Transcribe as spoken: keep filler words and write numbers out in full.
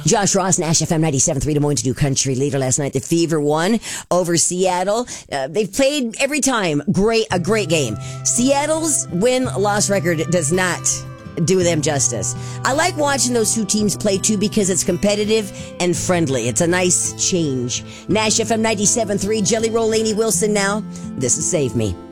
Josh Ross, Nash F M ninety-seven point three, Des Moines to do country leader last night. The Fever won over Seattle. Uh, they've played every time. Great, a great game. Seattle's win-loss record does not do them justice. I like watching those two teams play too because it's competitive and friendly. It's a nice change. Nash F M ninety-seven point three, Jelly Roll, Lainey Wilson now. This is Save Me.